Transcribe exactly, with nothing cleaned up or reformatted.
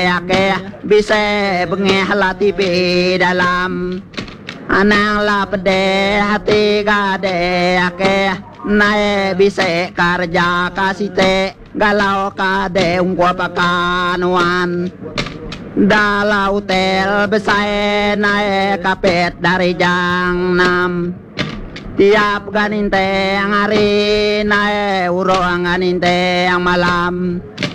ake bisa bengeh lati be dalam anang la pede hati gade ake nae bisa kerja kasite galau kade ungkwa pakanuan dalau tel besai nae kapet dari jang nam tiap ganinte ang hari nae urong ganinte ang malam